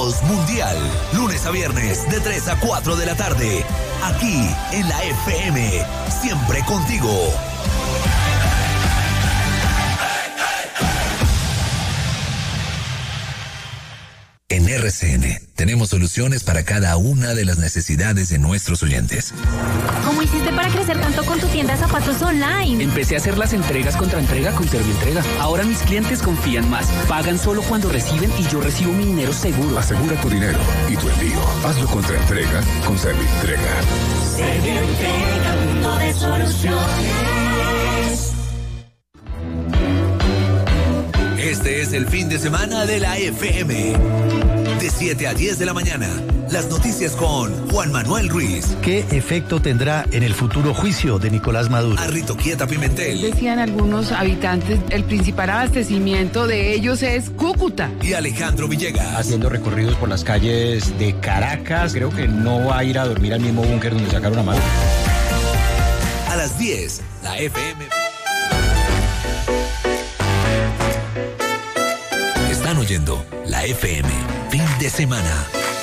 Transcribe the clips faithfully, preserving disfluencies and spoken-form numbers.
Voz Mundial. Lunes a viernes de tres a cuatro de la tarde. Aquí en la F M. Siempre contigo. En R C N tenemos soluciones para cada una de las necesidades de nuestros oyentes. ¿Cómo hiciste para crecer tanto con tu tienda de zapatos online? Empecé a hacer las entregas contra entrega con Servientrega. Ahora mis clientes confían más. Pagan solo cuando reciben y yo recibo mi dinero seguro. Asegura tu dinero y tu envío. Hazlo contra entrega con Servientrega. Servientrega, mundo de soluciones. Este es el fin de semana de la F M. De siete a diez de la mañana. Las noticias con Juan Manuel Ruiz. ¿Qué efecto tendrá en el futuro juicio de Nicolás Maduro? Arrito Quieta Pimentel. Decían algunos habitantes, el principal abastecimiento de ellos es Cúcuta. Y Alejandro Villegas. Haciendo recorridos por las calles de Caracas. Creo que no va a ir a dormir al mismo búnker donde sacaron a Maduro. A las diez, la F M. Están oyendo la F M. Fin de semana.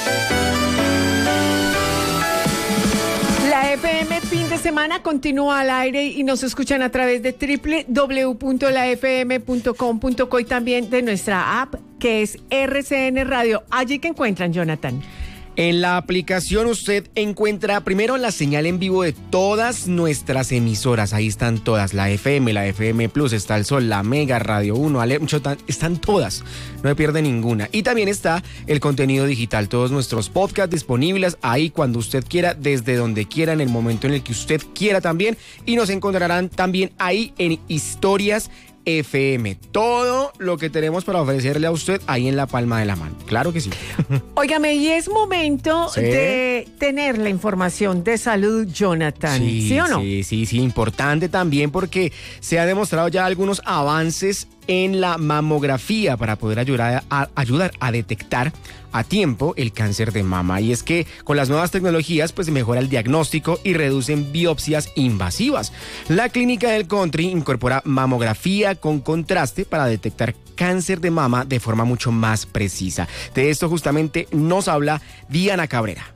La F M fin de semana continúa al aire y nos escuchan a través de doble u doble u doble u punto la f m punto com punto co y también de nuestra app que es R C N Radio. Allí que encuentran, Jonathan. En la aplicación usted encuentra primero la señal en vivo de todas nuestras emisoras. Ahí están todas, la F M, la F M Plus, está El Sol, la Mega, Radio uno, Ale, están todas, no me pierde ninguna. Y también está el contenido digital, todos nuestros podcasts disponibles ahí cuando usted quiera, desde donde quiera, en el momento en el que usted quiera también. Y nos encontrarán también ahí en Historias F M. Todo lo que tenemos para ofrecerle a usted ahí en la palma de la mano. Claro que sí. Óigame, y es momento ¿Sí? de tener la información de salud, Jonathan. ¿Sí, ¿Sí o no? Sí, sí, sí, importante también porque se ha demostrado ya algunos avances en la mamografía para poder ayudar a, ayudar a detectar a tiempo el cáncer de mama. Y es que con las nuevas tecnologías pues mejora el diagnóstico y reducen biopsias invasivas. La Clínica del Country incorpora mamografía con contraste para detectar cáncer de mama de forma mucho más precisa. De esto justamente nos habla Diana Cabrera.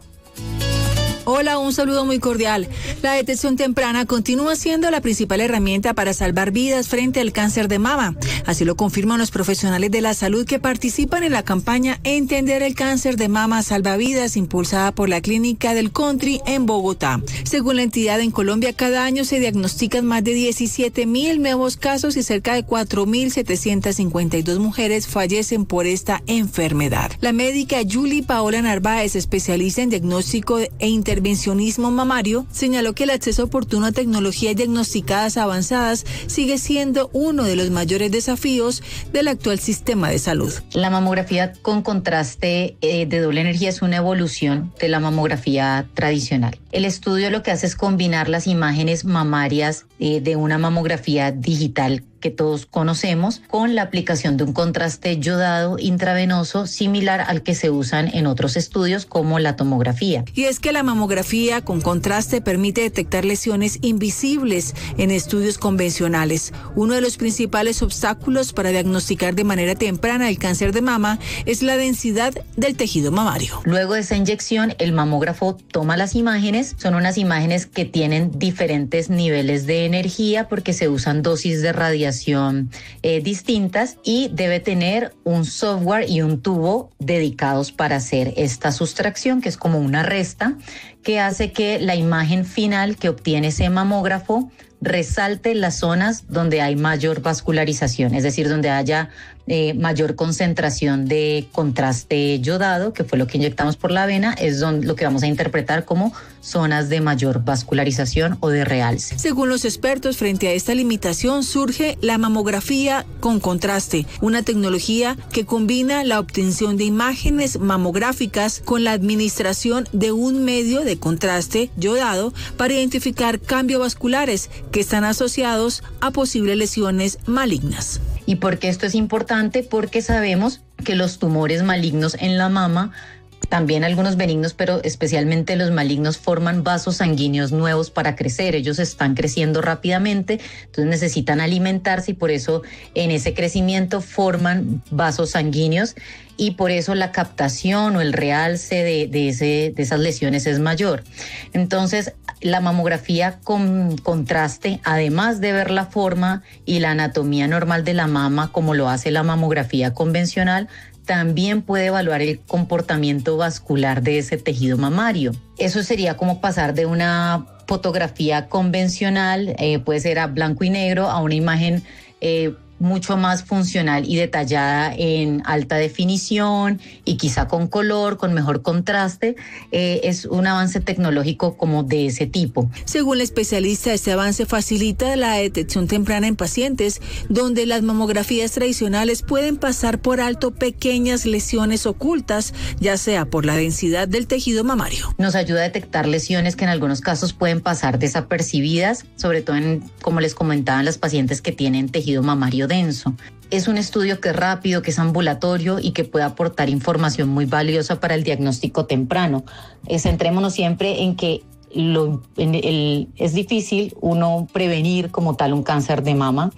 Hola, un saludo muy cordial. La detección temprana continúa siendo la principal herramienta para salvar vidas frente al cáncer de mama. Así lo confirman los profesionales de la salud que participan en la campaña Entender el cáncer de mama salva vidas, impulsada por la Clínica del Country en Bogotá. Según la entidad, en Colombia cada año se diagnostican más de diecisiete mil nuevos casos y cerca de cuatro mil setecientas cincuenta y dos mujeres fallecen por esta enfermedad. La médica Julie Paola Narváez, especialista en diagnóstico e intervención intervencionismo mamario, señaló que el acceso oportuno a tecnologías diagnosticadas avanzadas sigue siendo uno de los mayores desafíos del actual sistema de salud. La mamografía con contraste eh, de doble energía es una evolución de la mamografía tradicional. El estudio lo que hace es combinar las imágenes mamarias eh, de una mamografía digital que todos conocemos, con la aplicación de un contraste yodado intravenoso similar al que se usan en otros estudios como la tomografía. Y es que la mamografía con contraste permite detectar lesiones invisibles en estudios convencionales. Uno de los principales obstáculos para diagnosticar de manera temprana el cáncer de mama es la densidad del tejido mamario. Luego de esa inyección, el mamógrafo toma las imágenes. Son unas imágenes que tienen diferentes niveles de energía porque se usan dosis de radiación Eh, distintas y debe tener un software y un tubo dedicados para hacer esta sustracción, que es como una resta que hace que la imagen final que obtiene ese mamógrafo resalte las zonas donde hay mayor vascularización, es decir, donde haya eh, mayor concentración de contraste yodado, que fue lo que inyectamos por la vena, es donde, lo que vamos a interpretar como zonas de mayor vascularización o de realce. Según los expertos, frente a esta limitación surge la mamografía con contraste, una tecnología que combina la obtención de imágenes mamográficas con la administración de un medio de contraste yodado para identificar cambios vasculares que están asociados a posibles lesiones malignas. ¿Y por qué esto es importante? Porque sabemos que los tumores malignos en la mama También algunos benignos, pero especialmente los malignos, forman vasos sanguíneos nuevos para crecer. Ellos están creciendo rápidamente, entonces necesitan alimentarse y por eso en ese crecimiento forman vasos sanguíneos y por eso la captación o el realce de, de, ese, de esas lesiones es mayor. Entonces, la mamografía con contraste, además de ver la forma y la anatomía normal de la mama, como lo hace la mamografía convencional, también puede evaluar el comportamiento vascular de ese tejido mamario. Eso sería como pasar de una fotografía convencional, eh, puede ser a blanco y negro, a una imagen eh, mucho más funcional y detallada en alta definición y quizá con color, con mejor contraste. Eh, es un avance tecnológico como de ese tipo. Según la especialista, este avance facilita la detección temprana en pacientes donde las mamografías tradicionales pueden pasar por alto pequeñas lesiones ocultas, ya sea por la densidad del tejido mamario. Nos ayuda a detectar lesiones que en algunos casos pueden pasar desapercibidas, sobre todo en, como les comentaba, en las pacientes que tienen tejido mamario denso. Es un estudio que es rápido, que es ambulatorio y que puede aportar información muy valiosa para el diagnóstico temprano. Eh, centrémonos siempre en que lo, en el, es difícil uno prevenir como tal un cáncer de mama,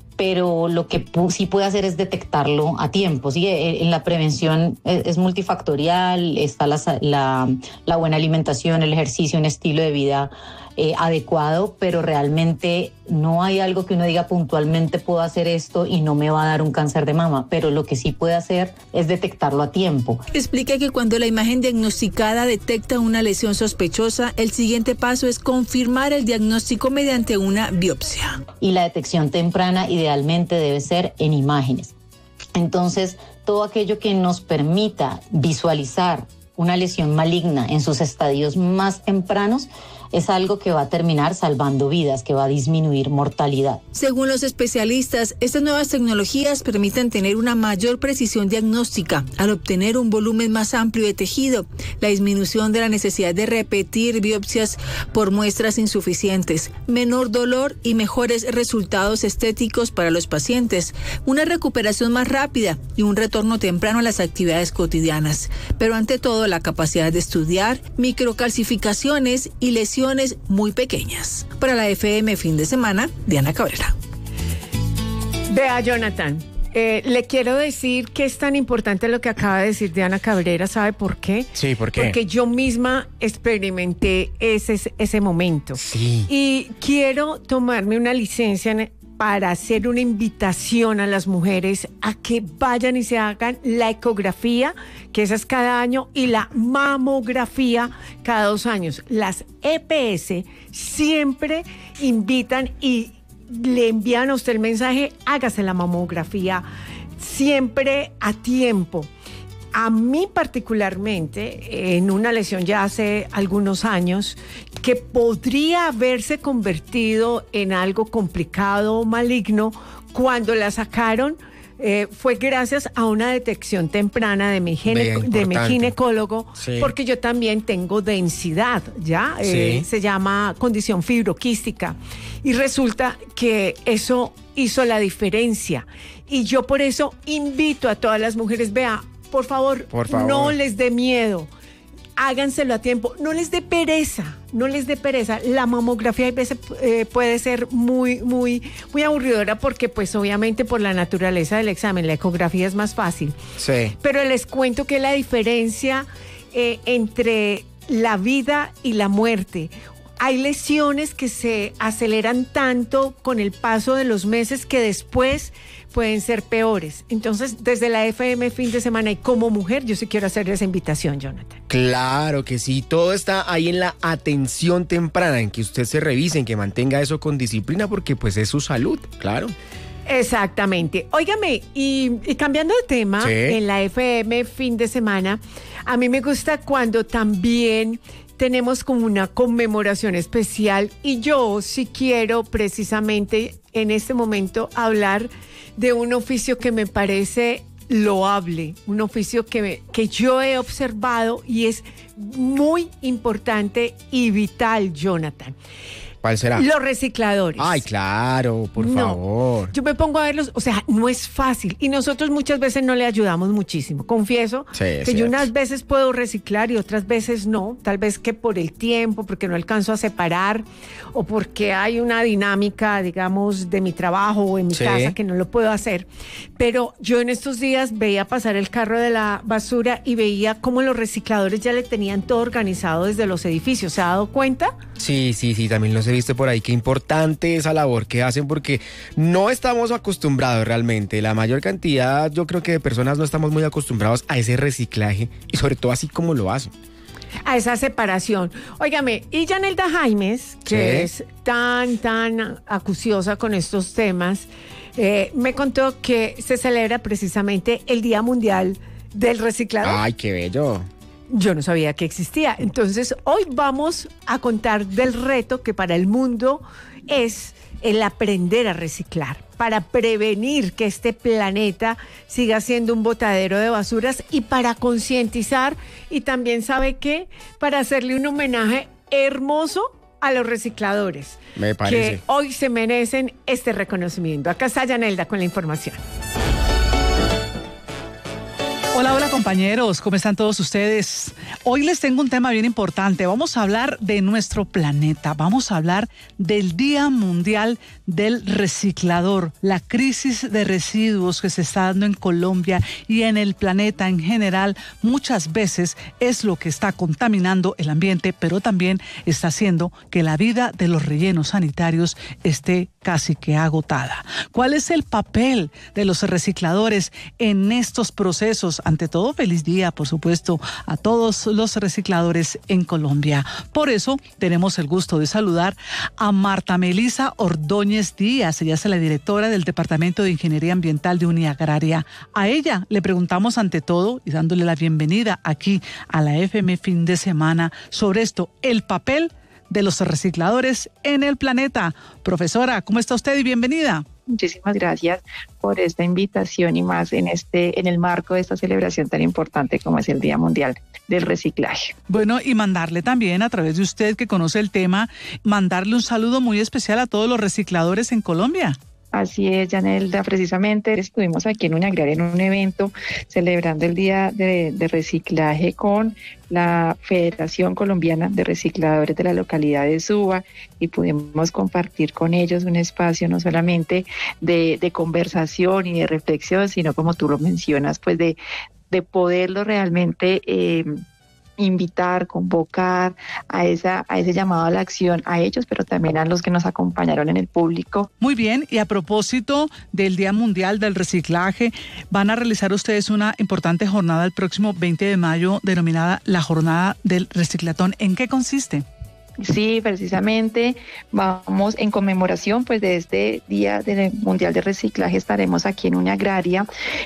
pero lo que pu- sí puede hacer es detectarlo a tiempo. ¿Sí? En la prevención es, es multifactorial, está la, la, la buena alimentación, el ejercicio, un estilo de vida Eh, adecuado, pero realmente no hay algo que uno diga puntualmente puedo hacer esto y no me va a dar un cáncer de mama, pero lo que sí puede hacer es detectarlo a tiempo. Explica que cuando la imagen diagnosticada detecta una lesión sospechosa, el siguiente paso es confirmar el diagnóstico mediante una biopsia. Y la detección temprana idealmente debe ser en imágenes. Entonces, todo aquello que nos permita visualizar una lesión maligna en sus estadios más tempranos es algo que va a terminar salvando vidas, que va a disminuir mortalidad. Según los especialistas, estas nuevas tecnologías permiten tener una mayor precisión diagnóstica al obtener un volumen más amplio de tejido, la disminución de la necesidad de repetir biopsias por muestras insuficientes, menor dolor y mejores resultados estéticos para los pacientes, una recuperación más rápida y un retorno temprano a las actividades cotidianas. Pero ante todo, la capacidad de estudiar microcalcificaciones y lesiones muy pequeñas. Para la F M Fin de Semana, Diana Cabrera. Vea, Jonathan, eh, le quiero decir que es tan importante lo que acaba de decir Diana Cabrera. ¿Sabe por qué? Sí, ¿por qué? Porque yo misma experimenté ese, ese momento. Sí. Y quiero tomarme una licencia en, para hacer una invitación a las mujeres a que vayan y se hagan la ecografía, que esa es cada año, y la mamografía cada dos años. Las E P S siempre invitan y le envían a usted el mensaje, hágase la mamografía siempre a tiempo. A mí particularmente, en una lesión ya hace algunos años, que podría haberse convertido en algo complicado o maligno, cuando la sacaron, eh, fue gracias a una detección temprana de mi, gine- de mi ginecólogo, sí. Porque yo también tengo densidad, ¿ya? Sí. Eh, se llama condición fibroquística. Y resulta que eso hizo la diferencia. Y yo por eso invito a todas las mujeres, vea, Por favor, Por favor, no les dé miedo, háganselo a tiempo, no les dé pereza, no les dé pereza. La mamografía a veces eh, puede ser muy, muy, muy aburridora porque pues obviamente por la naturaleza del examen, la ecografía es más fácil. Sí. Pero les cuento que la diferencia eh, entre la vida y la muerte. Hay lesiones que se aceleran tanto con el paso de los meses que después pueden ser peores. Entonces, desde la F M Fin de Semana y como mujer, yo sí quiero hacer esa invitación, Jonathan. Claro que sí, todo está ahí en la atención temprana, en que usted se revise, en que mantenga eso con disciplina, porque pues es su salud, claro. Exactamente. Óigame, y, y cambiando de tema, sí. En la F M Fin de Semana, a mí me gusta cuando también tenemos como una conmemoración especial y yo sí quiero precisamente en este momento hablar de un oficio que me parece loable, un oficio que, me, que yo he observado y es muy importante y vital, Jonathan. ¿Cuál será? Los recicladores. Ay, claro, por no, favor. Yo me pongo a verlos, o sea, no es fácil. Y nosotros muchas veces no le ayudamos muchísimo. Confieso Sí, que cierto. yo unas veces puedo reciclar y otras veces no. Tal vez que por el tiempo, porque no alcanzo a separar, o porque hay una dinámica, digamos, de mi trabajo o en mi Sí. casa que no lo puedo hacer. Pero yo en estos días veía pasar el carro de la basura y veía cómo los recicladores ya le tenían todo organizado desde los edificios. ¿Se ha dado cuenta? Sí, sí, sí, también los he visto por ahí. Qué importante esa labor que hacen porque no estamos acostumbrados realmente. La mayor cantidad, yo creo que de personas no estamos muy acostumbrados a ese reciclaje y sobre todo así como lo hacen. A esa separación. Óigame, y Yanelda Jaimes, que Sí. es tan, tan acuciosa con estos temas, eh, me contó que se celebra precisamente el Día Mundial del Reciclador. Ay, qué bello. Yo no sabía que existía. Entonces, hoy vamos a contar del reto que para el mundo es el aprender a reciclar, para prevenir que este planeta siga siendo un botadero de basuras y para concientizar y también, ¿sabe qué? Para hacerle un homenaje hermoso a los recicladores. Me parece. Que hoy se merecen este reconocimiento. Acá está Yanelda con la información. Hola, hola compañeros, ¿cómo están todos ustedes? Hoy les tengo un tema bien importante. Vamos a hablar de nuestro planeta, vamos a hablar del Día Mundial del Reciclador, la crisis de residuos que se está dando en Colombia y en el planeta en general. Muchas veces es lo que está contaminando el ambiente, pero también está haciendo que la vida de los rellenos sanitarios esté casi que agotada. ¿Cuál es el papel de los recicladores en estos procesos? Ante todo, feliz día, por supuesto, a todos los recicladores en Colombia. Por eso, tenemos el gusto de saludar a Marta Melisa Ordóñez Díaz. Ella es la directora del Departamento de Ingeniería Ambiental de Uniagraria. A ella le preguntamos ante todo, y dándole la bienvenida aquí a la F M Fin de Semana, sobre esto, el papel de los recicladores en el planeta. Profesora, ¿cómo está usted y bienvenida? Muchísimas gracias por esta invitación y más en este en el marco de esta celebración tan importante como es el Día Mundial del Reciclaje. Bueno, y mandarle también, a través de usted que conoce el tema, mandarle un saludo muy especial a todos los recicladores en Colombia. Así es, Yanelda, precisamente estuvimos aquí en Uniagraria en un evento celebrando el Día de, de Reciclaje con la Federación Colombiana de Recicladores de la localidad de Suba y pudimos compartir con ellos un espacio no solamente de, de conversación y de reflexión, sino como tú lo mencionas, pues de, de poderlo realmente eh, invitar, convocar a esa a ese llamado a la acción a ellos, pero también a los que nos acompañaron en el público. Muy bien, y a propósito del Día Mundial del Reciclaje, van a realizar ustedes una importante jornada el próximo veinte de mayo denominada la Jornada del Reciclatón. ¿En qué consiste? Sí, precisamente vamos en conmemoración pues de este Día del Mundial de Reciclaje. Estaremos aquí en Uniagraria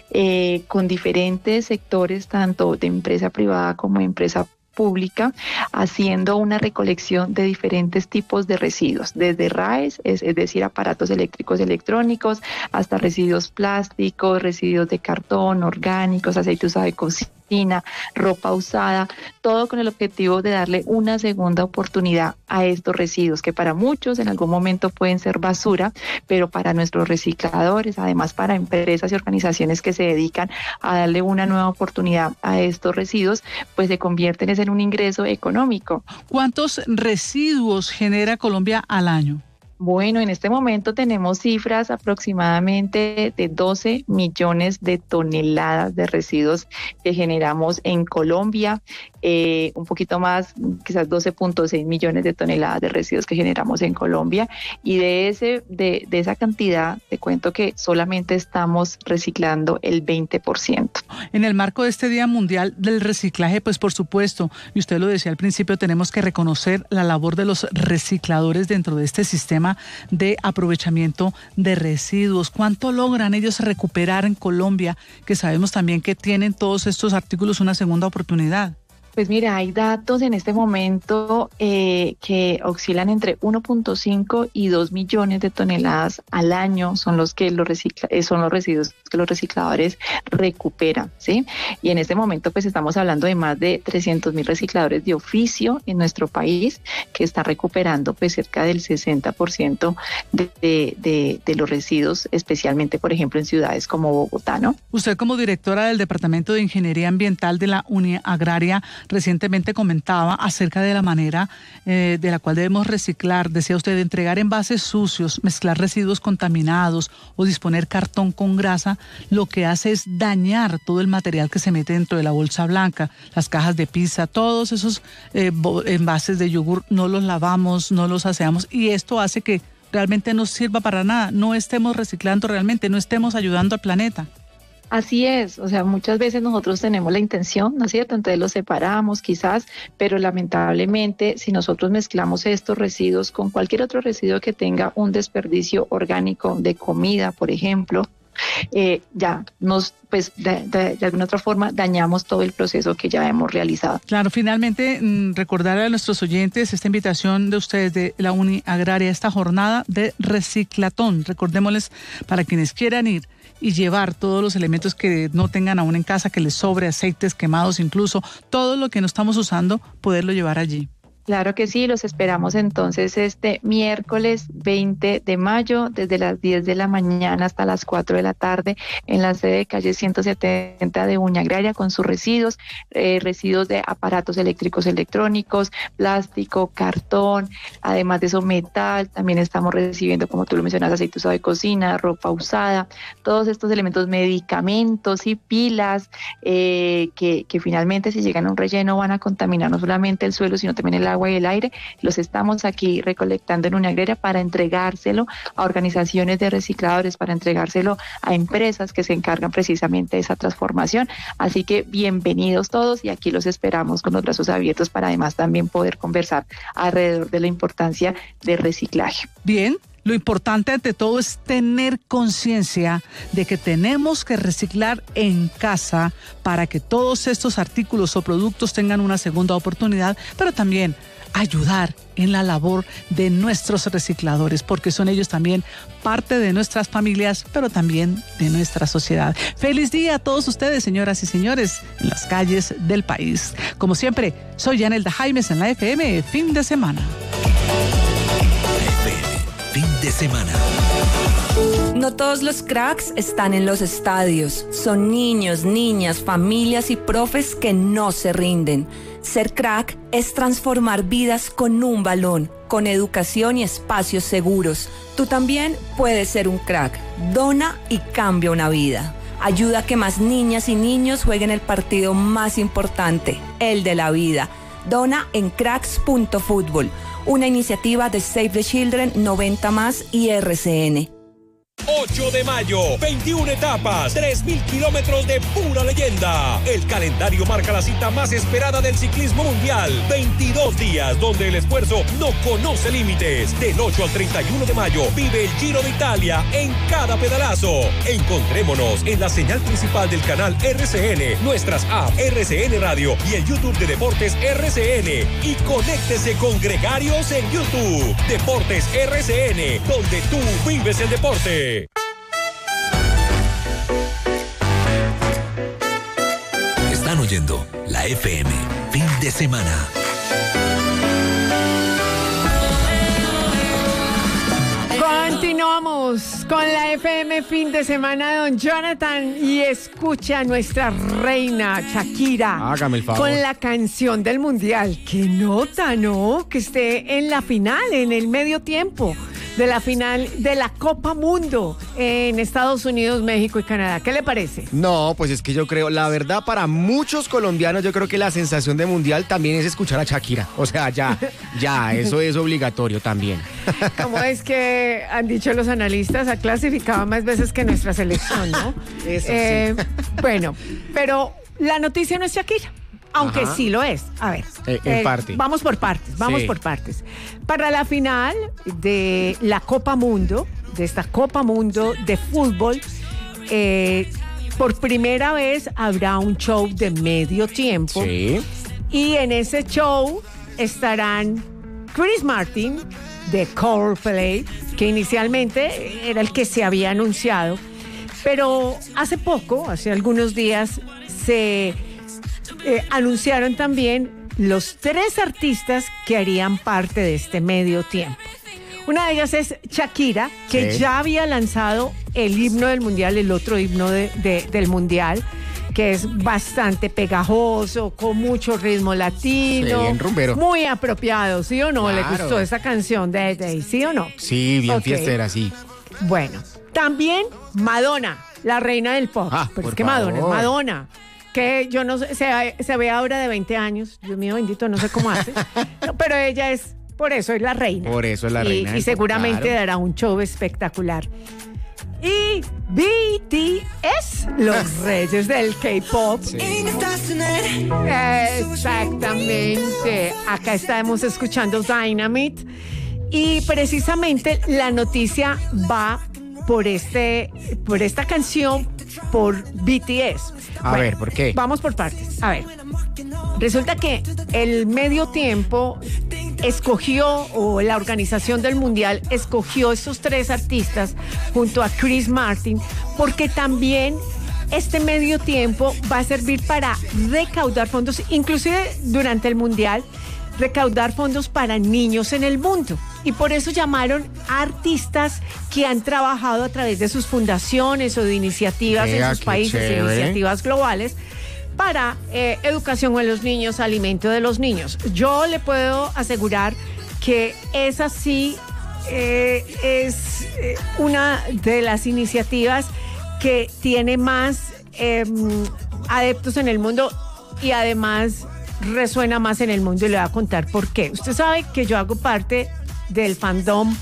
eh, con diferentes sectores, tanto de empresa privada como de empresa pública, haciendo una recolección de diferentes tipos de residuos, desde R A Es, es, es decir, aparatos eléctricos y electrónicos, hasta residuos plásticos, residuos de cartón, orgánicos, aceite usado de cocina, ropa usada, todo con el objetivo de darle una segunda oportunidad a estos residuos que para muchos en algún momento pueden ser basura, pero para nuestros recicladores, además para empresas y organizaciones que se dedican a darle una nueva oportunidad a estos residuos, pues se convierten en un ingreso económico. ¿Cuántos residuos genera Colombia al año? Bueno, en este momento tenemos cifras aproximadamente de doce millones de toneladas de residuos que generamos en Colombia, eh, un poquito más, quizás doce punto seis millones de toneladas de residuos que generamos en Colombia, y de ese de, de esa cantidad te cuento que solamente estamos reciclando el veinte por ciento. En el marco de este Día Mundial del Reciclaje, pues por supuesto, y usted lo decía al principio, tenemos que reconocer la labor de los recicladores dentro de este sistema de aprovechamiento de residuos. ¿Cuánto logran ellos recuperar en Colombia, que sabemos también que tienen todos estos artículos una segunda oportunidad? Pues mira, hay datos en este momento eh, que oscilan entre uno punto cinco y dos millones de toneladas al año son los que los recicla, eh, son los residuos que los recicladores recuperan, ¿sí? Y en este momento pues estamos hablando de más de trescientos mil recicladores de oficio en nuestro país que está recuperando pues cerca del sesenta por ciento de, de, de, de los residuos, especialmente por ejemplo en ciudades como Bogotá, ¿no? Usted como directora del Departamento de Ingeniería Ambiental de la Uniagraria recientemente comentaba acerca de la manera eh, de la cual debemos reciclar. Decía usted, entregar envases sucios, mezclar residuos contaminados o disponer cartón con grasa, lo que hace es dañar todo el material que se mete dentro de la bolsa blanca, las cajas de pizza, todos esos eh, envases de yogur, no los lavamos, no los aseamos y esto hace que realmente no sirva para nada, no estemos reciclando realmente, no estemos ayudando al planeta. Así es, o sea, muchas veces nosotros tenemos la intención, ¿no es cierto? Entonces los separamos quizás, pero lamentablemente si nosotros mezclamos estos residuos con cualquier otro residuo que tenga un desperdicio orgánico de comida, por ejemplo, eh, ya nos, pues de, de, de alguna otra forma dañamos todo el proceso que ya hemos realizado. Claro, finalmente mmm, recordar a nuestros oyentes esta invitación de ustedes de la Uniagraria, esta jornada de reciclatón. Recordémosles para quienes quieran ir y llevar todos los elementos que no tengan aún en casa, que les sobre, aceites quemados incluso, todo lo que no estamos usando, poderlo llevar allí. Claro que sí, los esperamos entonces este miércoles veinte de mayo desde las diez de la mañana hasta las cuatro de la tarde en la sede de calle ciento setenta de Uniagraria con sus residuos, eh, residuos de aparatos eléctricos electrónicos, plástico, cartón, además de eso metal, también estamos recibiendo, como tú lo mencionas, aceite usado de cocina, ropa usada, todos estos elementos, medicamentos y pilas eh, que, que finalmente si llegan a un relleno van a contaminar no solamente el suelo sino también el agua y el aire. Los estamos aquí recolectando en Uniagraria para entregárselo a organizaciones de recicladores, para entregárselo a empresas que se encargan precisamente de esa transformación. Así que bienvenidos todos y aquí los esperamos con los brazos abiertos para además también poder conversar alrededor de la importancia del reciclaje. Bien. Lo importante ante todo es tener conciencia de que tenemos que reciclar en casa para que todos estos artículos o productos tengan una segunda oportunidad, pero también ayudar en la labor de nuestros recicladores, porque son ellos también parte de nuestras familias, pero también de nuestra sociedad. Feliz día a todos ustedes, señoras y señores, en las calles del país. Como siempre, soy Yanelda Jaimes en la F M, fin de semana. Fin de semana. No todos los cracks están en los estadios. Son niños, niñas, familias y profes que no se rinden. Ser crack es transformar vidas con un balón, con educación y espacios seguros. Tú también puedes ser un crack. Dona y cambia una vida. Ayuda a que más niñas y niños jueguen el partido más importante, el de la vida. Dona en cracks punto fútbol. Una iniciativa de Save the Children, noventa más y R C N. ocho de mayo, veintiuna etapas, tres mil kilómetros de pura leyenda. El calendario marca la cita más esperada del ciclismo mundial. veintidós días donde el esfuerzo no conoce límites. Del ocho al treinta y uno de mayo vive el Giro de Italia en cada pedalazo. Encontrémonos en la señal principal del canal R C N, nuestras apps R C N Radio y el YouTube de Deportes R C N. Y conéctese con Gregarios en YouTube. Deportes R C N, donde tú vives el deporte. Están oyendo la F M, fin de semana. Continuamos con la F M fin de semana, don Jonathan, y escucha a nuestra reina Shakira. Hágame el favor. Con la canción del Mundial. Qué nota, ¿no? Que esté en la final, en el medio tiempo de la final de la Copa Mundo en Estados Unidos, México y Canadá. ¿Qué le parece? No, pues es que yo creo, la verdad, para muchos colombianos, yo creo que la sensación de Mundial también es escuchar a Shakira. O sea, ya, ya, eso es obligatorio también. ¿Cómo es que han dicho los analistas? Ha clasificado más veces que nuestra selección, ¿no? Eso eh, sí. Bueno, pero la noticia no es Shakira. Aunque Ajá. sí lo es. A ver. Eh, en eh, parte. Vamos por partes, vamos Sí. por partes. Para la final de la Copa Mundo, de esta Copa Mundo de fútbol, eh, por primera vez habrá un show de medio tiempo. Sí. Y en ese show estarán Chris Martin de Coldplay, que inicialmente era el que se había anunciado, pero hace poco, hace algunos días, se eh, anunciaron también los tres artistas que harían parte de este medio tiempo. Una de ellas es Shakira, que sí. ya había lanzado el himno del Mundial, el otro himno de, de, del Mundial, que es bastante pegajoso, con mucho ritmo latino. Sí, bien rumbero. Muy apropiado, ¿sí o no? Claro. ¿Le gustó esa canción de Day, sí o no? Sí, bien Okay. fiestera, sí. Bueno, también Madonna, la reina del pop. Ah, Pero por es que Madonna favor. es Madonna. Que yo no sé, se, se ve ahora de veinte años. Dios mío bendito, no sé cómo hace. No, pero ella es, por eso es la reina. Por eso es la y, reina. Y del seguramente pop, claro. dará un show espectacular. Y B T S, los reyes del K-pop. Sí. Exactamente. Acá estamos escuchando Dynamite. Y precisamente la noticia va por este, por esta canción, por B T S. A Bueno, ver, ¿por qué? Vamos por partes. A ver, resulta que el medio tiempo escogió, o la organización del Mundial escogió estos tres artistas junto a Chris Martin, porque también este medio tiempo va a servir para recaudar fondos, inclusive durante el Mundial, recaudar fondos para niños en el mundo. Y por eso llamaron a artistas que han trabajado a través de sus fundaciones o de iniciativas Vea, en sus qué países, chévere. iniciativas globales, para eh, educación de los niños, alimento de los niños. Yo le puedo asegurar que esa sí eh, es eh, una de las iniciativas que tiene más eh, adeptos en el mundo y además resuena más en el mundo, y le voy a contar por qué. Usted sabe que yo hago parte del fandom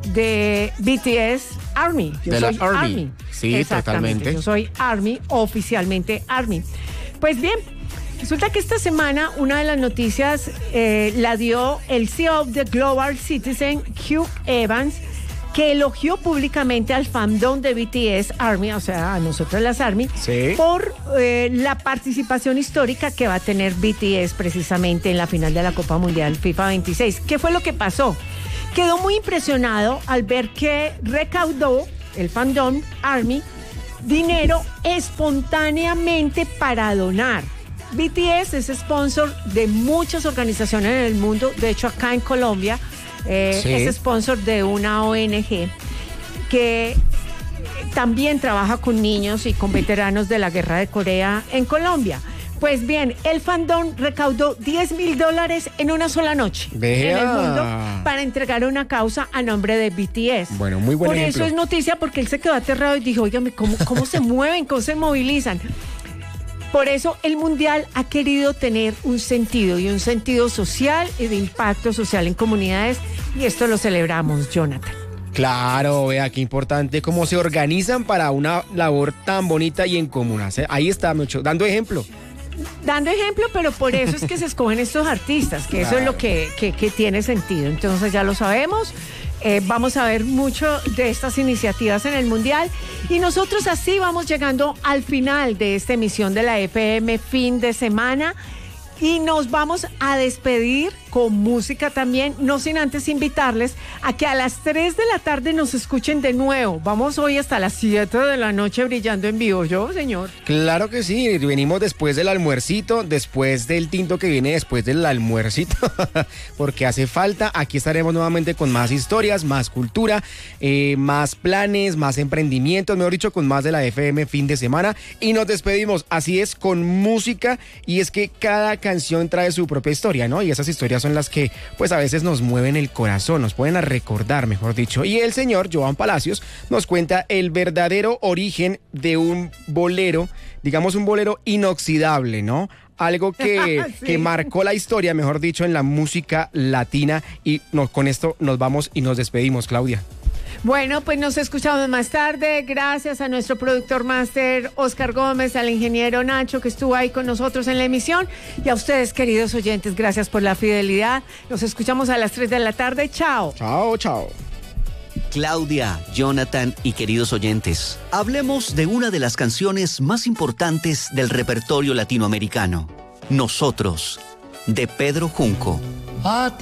de B T S Army. Yo de soy la Army. Army. Sí, Exactamente. totalmente. Yo soy Army, oficialmente Army. Pues bien, resulta que esta semana una de las noticias eh, la dio el C E O de Global Citizen, Hugh Evans, que elogió públicamente al fandom de B T S Army, o sea, a nosotros las Army, sí. por eh, la participación histórica que va a tener B T S precisamente en la final de la Copa Mundial FIFA veintiséis. ¿Qué fue lo que pasó? Quedó muy impresionado al ver que recaudó el fandom Army dinero espontáneamente para donar. B T S es sponsor de muchas organizaciones en el mundo, de hecho acá en Colombia eh, Sí. es sponsor de una O N G que también trabaja con niños y con veteranos de la guerra de Corea en Colombia. Pues bien, el fandom recaudó diez mil dólares en una sola noche Vea. en el mundo para entregar una causa a nombre de B T S. Bueno, muy buen Por ejemplo. eso es noticia, porque él se quedó aterrado y dijo, óigame, ¿cómo, cómo se mueven, cómo se movilizan? Por eso el Mundial ha querido tener un sentido, y un sentido social y de impacto social en comunidades, y esto lo celebramos, Jonathan. Claro, vea qué importante cómo se organizan para una labor tan bonita y en común. Ahí está, mucho, dando ejemplo. Dando ejemplo, pero por eso es que se escogen estos artistas, que eso es lo que, que, que tiene sentido. Entonces ya lo sabemos, eh, vamos a ver mucho de estas iniciativas en el Mundial, y nosotros así vamos llegando al final de esta emisión de la F M fin de semana, y nos vamos a despedir con música también, no sin antes invitarles a que a las tres de la tarde nos escuchen de nuevo. Vamos hoy hasta las siete de la noche brillando en vivo, ¿yo, señor? Claro que sí, venimos después del almuercito, después del tinto que viene después del almuercito, porque hace falta. Aquí estaremos nuevamente con más historias, más cultura, eh, más planes, más emprendimientos, mejor dicho, con más de la F M fin de semana, y nos despedimos, así es, con música, y es que cada canción trae su propia historia, ¿no? Y esas historias son las que, pues, a veces nos mueven el corazón, nos pueden a recordar, mejor dicho. Y el señor Joan Palacios nos cuenta el verdadero origen de un bolero, digamos un bolero inoxidable, ¿no? Algo que, sí. que marcó la historia, mejor dicho, en la música latina. Y nos, con esto nos vamos y nos despedimos, Claudia. Bueno, pues nos escuchamos más tarde. Gracias a nuestro productor máster Oscar Gómez, al ingeniero Nacho que estuvo ahí con nosotros en la emisión, y a ustedes, queridos oyentes, gracias por la fidelidad. Nos escuchamos a las tres de la tarde. Chao. Chao, chao. Claudia, Jonathan y queridos oyentes, hablemos de una de las canciones más importantes del repertorio latinoamericano. Nosotros. de Pedro Junco.